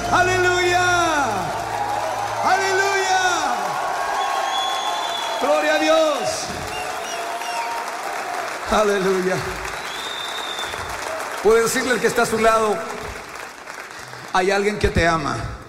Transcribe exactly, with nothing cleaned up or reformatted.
Aleluya. Aleluya. Gloria a Dios. Aleluya. Puede decirle al que está a su lado: hay alguien que te ama.